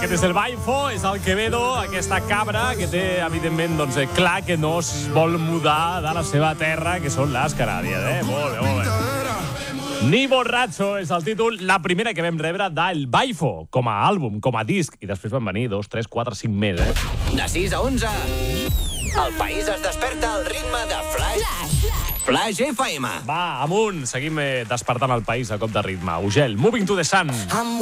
Aquest és el Baifo, és el Quevedo, aquesta cabra que té, evidentment, doncs, clar que no es vol mudar de la seva terra, que són les Canàries, Molt bé, molt bé. Ni borratxo és el títol, la primera que vam rebre del Baifo, com a àlbum, com a disc, i després van venir 2, 3, 4, 5 més, De 6 a 11, el país es desperta al ritme de Flash FM. Va, amunt, seguim despertant el país a cop de ritme. Ugel, Moving to the Sun.